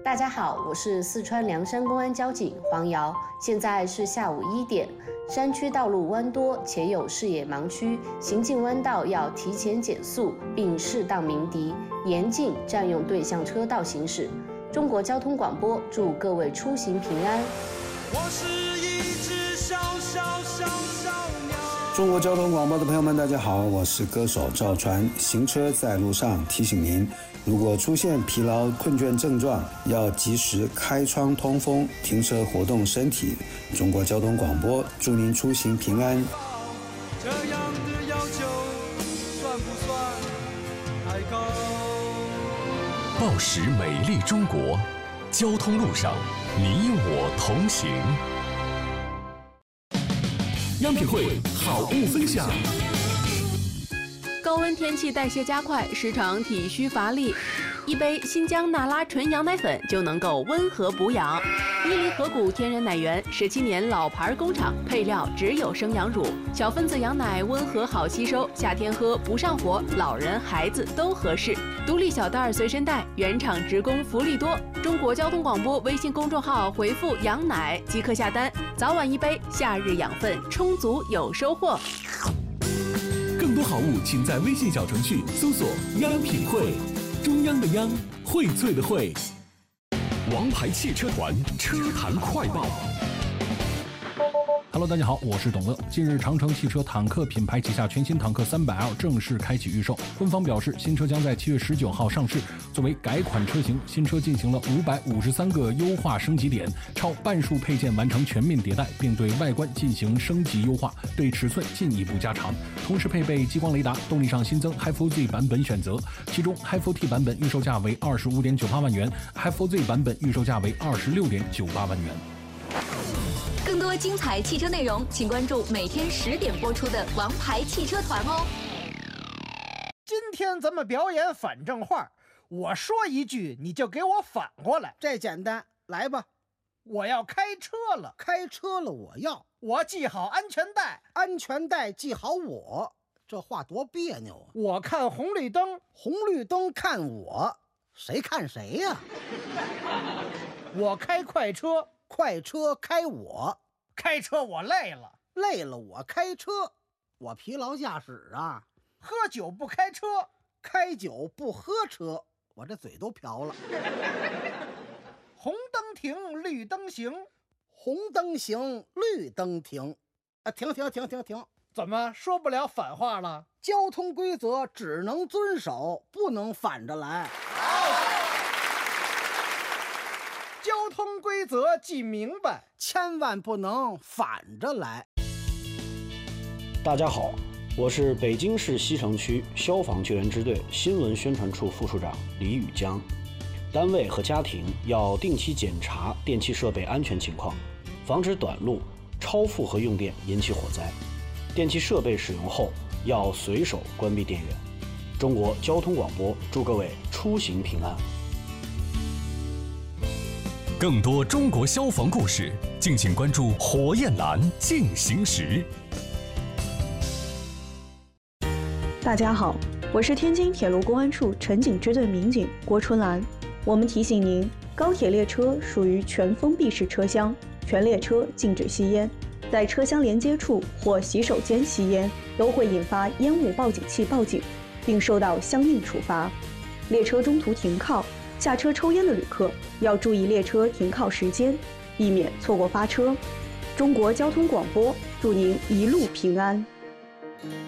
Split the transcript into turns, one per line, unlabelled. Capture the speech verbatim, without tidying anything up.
大家好，我是四川凉山公安交警黄瑶，现在是下午一点。山区道路弯多且有视野盲区，行进弯道要提前减速，并适当鸣笛，严禁占用对向车道行驶。中国交通广播祝各位出行平安。
我是一只小小小小鸟。
中国交通广播的朋友们，大家好，我是歌手赵传。行车在路上，提醒您，如果出现疲劳困倦症状，要及时开窗通风，停车活动身体。中国交通广播祝您出行平安。
这样的要求算不算太高？
报时美丽中国，交通路上你我同行。
央品汇好物分享。
高温天气代谢加快，时常体虚乏力，一杯新疆那拉纯羊奶粉就能够温和补养。伊犁河谷天然奶源，十七年老牌工厂，配料只有生羊乳，小分子羊奶温和好吸收，夏天喝不上火，老人孩子都合适。独立小袋随身带，原厂直供，福利多。中国交通广播微信公众号回复“羊奶”即可下单，早晚一杯，夏日养分充足有收获。
更多好物，请在微信小程序搜索“央品汇”，中央的央，荟萃的荟。
王牌汽车团车坛快报。
Hello， 大家好，我是董乐。近日，长城汽车坦克品牌旗下全新坦克三百 L 正式开启预售。官方表示，新车将在七月十九号上市。作为改款车型，新车进行了五百五十三个优化升级点，超半数配件完成全面迭代，并对外观进行升级优化，对尺寸进一步加长。同时配备激光雷达，动力上新增 Hi four Z 版本选择，其中 Hi four T 版本预售价为二十五点九八万元 ，Hi four Z 版本预售价为二十六点九八万元。
更多精彩汽车内容，请关注每天十点播出的《王牌汽车团》哦。
今天咱们表演反正话，我说一句你就给我反过来。
这简单，来吧。
我要开车了，
开车了，我要
我系好安全带，
安全带系好我。这话多别扭啊！
我看红绿灯，
红绿灯看我，谁看谁呀？
我开快车，
快车开我，
开车我累了，
累了我开车，我疲劳驾驶啊。
喝酒不开车，
开酒不喝车，我这嘴都瓢了。
红灯停，绿灯行，
红灯行，绿灯停，啊，停停停停停！
怎么说不了反话了？
交通规则只能遵守，不能反着来。
交通规则记明白，
千万不能反着来。
大家好，我是北京市西城区消防救援支队新闻宣传处副处长李宇江。单位和家庭要定期检查电气设备安全情况，防止短路、超负荷用电引起火灾。电气设备使用后要随手关闭电源。中国交通广播祝各位出行平安。
更多中国消防故事，敬请关注火焰蓝进行时。
大家好，我是天津铁路公安处城警支队民警郭春兰。我们提醒您，高铁列车属于全封闭式车厢，全列车禁止吸烟。在车厢连接处或洗手间吸烟，都会引发烟雾报警器报警，并受到相应处罚。列车中途停靠、下车抽烟的旅客要注意列车停靠时间，避免错过发车。中国交通广播祝您一路平安。